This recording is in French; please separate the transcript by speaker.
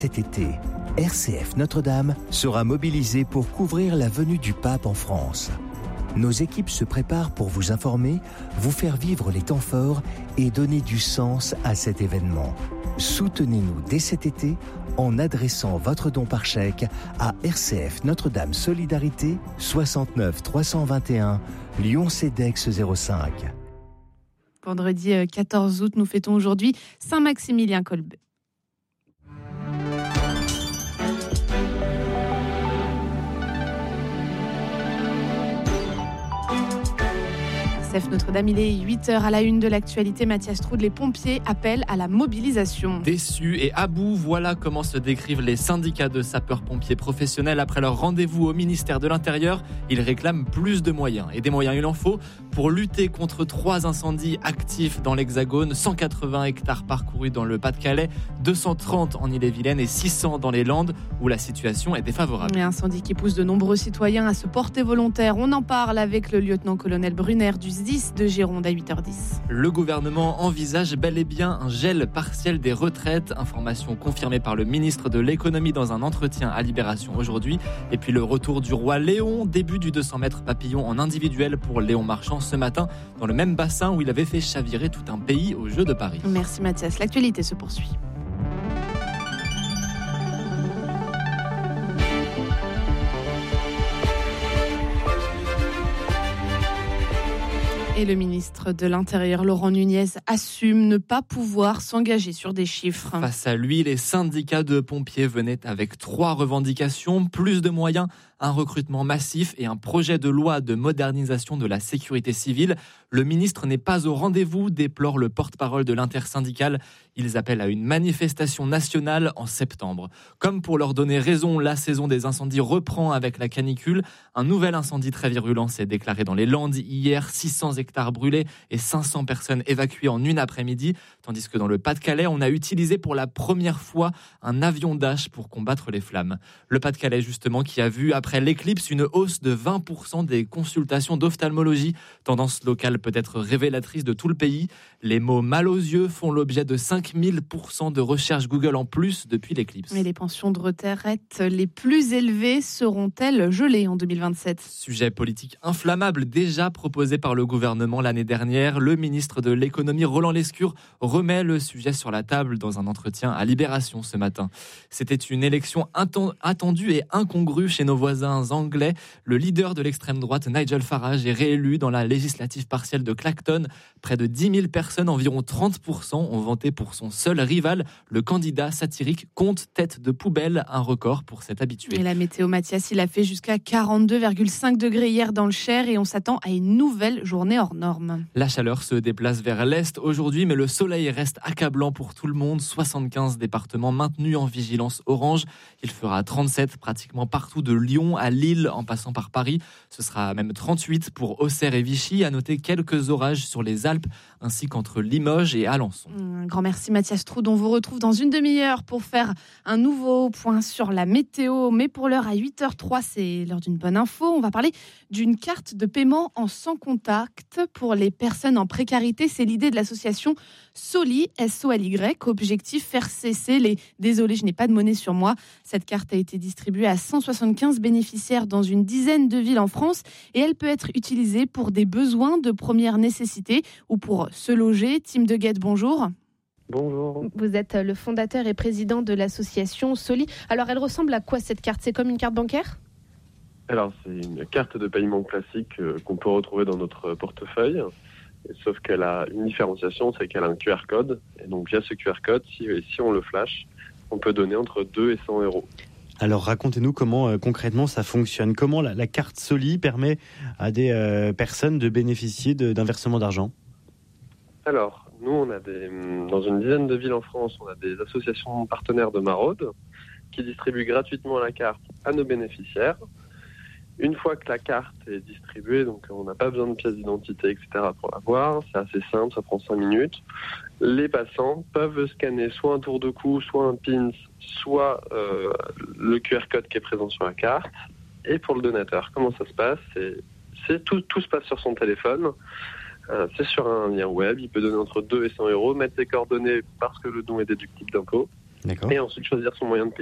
Speaker 1: Cet été, RCF Notre-Dame sera mobilisée pour couvrir la venue du pape en France. Nos équipes se préparent pour vous informer, vous faire vivre les temps forts et donner du sens à cet événement. Soutenez-nous dès cet été en adressant votre don par chèque à RCF Notre-Dame Solidarité 69 321 Lyon-Cedex 05.
Speaker 2: Vendredi 14 août, nous fêtons aujourd'hui Saint-Maximilien-Kolbe. RCF Notre-Dame, il est 8h à la une de l'actualité. Mathias Troud, les pompiers appellent à la mobilisation.
Speaker 3: Déçus et à bout, voilà comment se décrivent les syndicats de sapeurs-pompiers professionnels après leur rendez-vous au ministère de l'Intérieur. Ils réclament plus de moyens. Et des moyens, il en faut pour lutter contre 3 incendies actifs dans l'Hexagone, 180 hectares parcourus dans le Pas-de-Calais, 230 en Ille-et-Vilaine et 600 dans les Landes où la situation est défavorable.
Speaker 2: Un incendie qui pousse de nombreux citoyens à se porter volontaires. On en parle avec le lieutenant-colonel Brunner du SDIS de Gironde à 8h10.
Speaker 3: Le gouvernement envisage bel et bien un gel partiel des retraites. Information confirmée par le ministre de l'économie dans un entretien à Libération aujourd'hui. Et puis le retour du roi Léon, début du 200 mètres papillon en individuel pour Léon Marchand ce matin dans le même bassin où il avait fait chavirer tout un pays aux Jeux de Paris.
Speaker 2: Merci Mathias, l'actualité se poursuit. Et le ministre de l'Intérieur, Laurent Nunez, assume ne pas pouvoir s'engager sur des chiffres.
Speaker 3: Face à lui, les syndicats de pompiers venaient avec 3 revendications, plus de moyens, un recrutement massif et un projet de loi de modernisation de la sécurité civile. Le ministre n'est pas au rendez-vous, déplore le porte-parole de l'intersyndicale. Ils appellent à une manifestation nationale en septembre. Comme pour leur donner raison, la saison des incendies reprend avec la canicule. Un nouvel incendie très virulent s'est déclaré dans les Landes hier, 600 hectares brûlés et 500 personnes évacuées en une après-midi. Tandis que dans le Pas-de-Calais, on a utilisé pour la première fois un avion Dash pour combattre les flammes. Le Pas-de-Calais, justement, qui a vu après l'éclipse une hausse de 20% des consultations d'ophtalmologie. Tendance locale peut-être révélatrice de tout le pays. Les mots mal aux yeux font l'objet de 5000% de recherches Google en plus depuis l'éclipse.
Speaker 2: Et les pensions de retraite les plus élevées seront-elles gelées en 2027 ?
Speaker 3: Sujet politique inflammable déjà proposé par le gouvernement l'année dernière. Le ministre de l'économie Roland Lescure remet le sujet sur la table dans un entretien à Libération ce matin. C'était une élection attendue et incongrue chez nos voisins anglais. Le leader de l'extrême droite, Nigel Farage, est réélu dans la législative partielle de Clacton. Près de 10 000 personnes, environ 30%, ont voté pour son seul rival. Le candidat satirique compte tête de poubelle, un record pour cet habitué.
Speaker 2: Et la météo, Mathias, il a fait jusqu'à 42,5 degrés hier dans le Cher et on s'attend à une nouvelle journée hors norme.
Speaker 3: La chaleur se déplace vers l'est aujourd'hui, mais le soleil reste accablant pour tout le monde. 75 départements maintenus en vigilance orange. Il fera 37 pratiquement partout de Lyon à Lille en passant par Paris. Ce sera même 38 pour Auxerre et Vichy. À noter quelques orages sur les Alpes ainsi qu'entre Limoges et Alençon.
Speaker 2: Un grand merci Mathias Troud. On vous retrouve dans une demi-heure pour faire un nouveau point sur la météo. Mais pour l'heure à 8h03, c'est l'heure d'une bonne info. On va parler d'une carte de paiement en sans contact pour les personnes en précarité. C'est l'idée de l'association Soli, S-O-L-Y. Objectif, faire cesser les « désolé, je n'ai pas de monnaie sur moi ». Cette carte a été distribuée à 175 bénéficiaires dans une dizaine de villes en France et elle peut être utilisée pour des besoins de première nécessité ou pour se loger. Tim Deguette, bonjour.
Speaker 4: Bonjour.
Speaker 2: Vous êtes le fondateur et président de l'association Soli. Alors, elle ressemble à quoi cette carte ? C'est comme une carte bancaire ?
Speaker 4: Alors, c'est une carte de paiement classique qu'on peut retrouver dans notre portefeuille. Sauf qu'elle a une différenciation, c'est qu'elle a un QR code. Et donc, via ce QR code, si on le flash, on peut donner entre 2 et 100 euros.
Speaker 5: Alors racontez-nous comment concrètement ça fonctionne. Comment la carte Soli permet à des personnes de bénéficier d'un versement d'argent ?
Speaker 4: Alors, nous, on a dans une dizaine de villes en France, on a des associations partenaires de maraude qui distribuent gratuitement la carte à nos bénéficiaires. Une fois que la carte est distribuée, donc on n'a pas besoin de pièce d'identité, etc. pour l'avoir. C'est assez simple, ça prend 5 minutes. Les passants peuvent scanner soit un tour de cou, soit un PIN, soit le QR code qui est présent sur la carte. Et pour le donateur, comment ça se passe ? Tout se passe sur son téléphone. C'est sur un lien web. Il peut donner entre 2 et 100 euros, mettre ses coordonnées parce que le don est déductible d'impôt.
Speaker 5: D'accord.
Speaker 4: et ensuite choisir son moyen de